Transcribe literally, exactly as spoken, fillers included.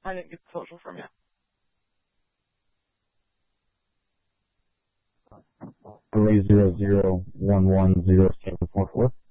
I didn't get the social from you. Three zero zero one one zero seven four four.